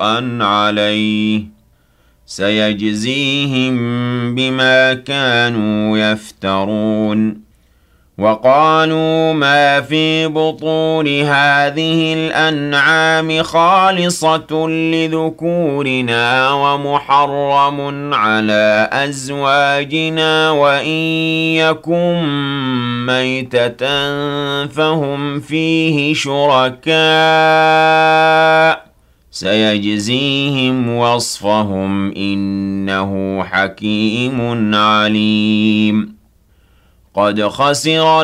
حقا عليه سيجزيهم بما كانوا يفترون وقالوا ما في بطون هذه الأنعام خالصة لذكورنا ومحرم على أزواجنا وإن يكن ميتة فهم فيه شركاء سيجزيهم وصفهم إنه حكيم عليم قد خسر